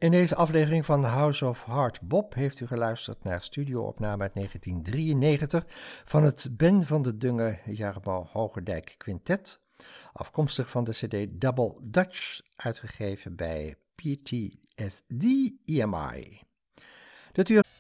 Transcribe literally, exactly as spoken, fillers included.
In deze aflevering van House of Hard Bop heeft u geluisterd naar studioopname uit negentien drieënnegentig van het Ben van de Dungen Jarmo Hogerdijk Quintet, afkomstig van de cd Double Dutch, uitgegeven bij P T S D E M I. Dit uur